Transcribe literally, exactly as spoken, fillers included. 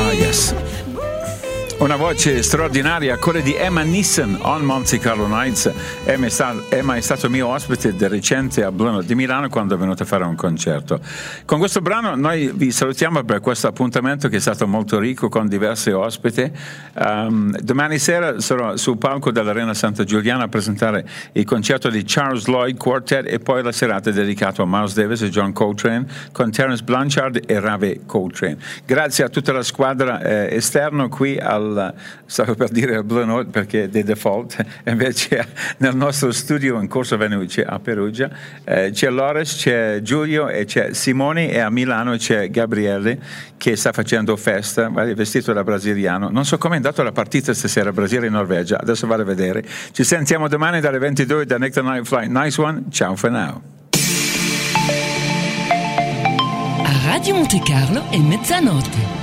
Ah, yes. Una voce straordinaria, quella di Emma Nissen on Monte Carlo Nights. Emma è, stato, Emma è stato mio ospite del recente a Blue Note di Milano quando è venuto a fare un concerto. Con questo brano noi vi salutiamo per questo appuntamento che è stato molto ricco con diversi ospiti. Um, domani sera sarò sul palco dell'Arena Santa Giuliana a presentare il concerto di Charles Lloyd Quartet e poi la serata dedicata a Miles Davis e John Coltrane con Terence Blanchard e Ravi Coltrane. Grazie a tutta la squadra eh, esterna qui al stavo per dire al Blue Note perché di default, invece nel nostro studio in Corso Venucci a Perugia eh, c'è Loris, c'è Giulio e c'è Simone, e a Milano c'è Gabriele che sta facendo festa, vestito da brasiliano. Non so come è andata la partita stasera Brasile-Norvegia, adesso vado a vedere. Ci sentiamo domani dalle ventidue da Nick the Night Flight. Nice one, ciao for now. A Radio Monte Carlo è mezzanotte.